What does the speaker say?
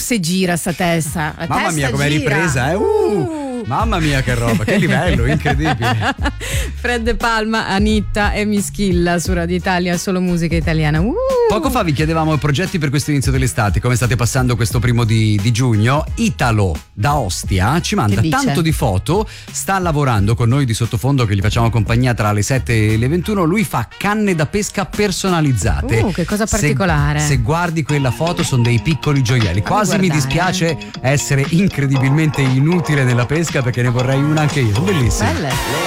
se gira sta testa. La Mamma testa mia, come è gira. ripresa, mamma mia, che roba, che livello, incredibile. Fred De Palma, Anitta e Mischilla su Radio Italia, solo musica italiana. Poco fa vi chiedevamo progetti per questo inizio dell'estate, come state passando questo primo di giugno. Italo da Ostia ci manda tanto di foto, sta lavorando con noi di sottofondo che gli facciamo compagnia tra le 7 e le 21. Lui fa canne da pesca personalizzate. Che cosa particolare. Se guardi quella foto sono dei piccoli gioielli. Quasi mi dispiace essere incredibilmente inutile nella pesca, perché ne vorrei una anche io, sono bellissime. Belle.